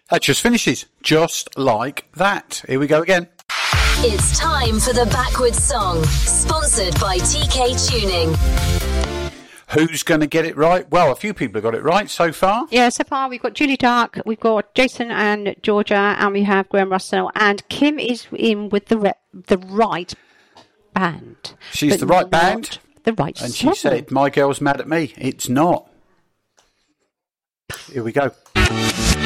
That just finishes. Just like that. Here we go again. It's time for the Backwards Song, sponsored by TK Tuning. Who's going to get it right? Well, a few people have got it right so far. Yeah, so far we've got Julie Dark, we've got Jason and Georgia, and we have Graham Russell, and Kim is in with the right band. She's the right band. The right And song. she said, my girl's mad at me. It's not. Here we go.